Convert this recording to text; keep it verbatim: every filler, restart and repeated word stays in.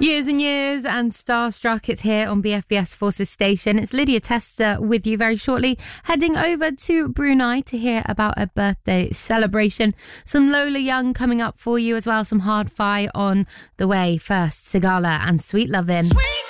Years and years and Starstruck. It's here on B F B S Forces Station. It's Lydia Tester with you very shortly, heading over to Brunei to hear about a birthday celebration. Some Lola Young coming up for you as well. Some hard fi on the way. First, Sigala and Sweet Lovin'. Sweet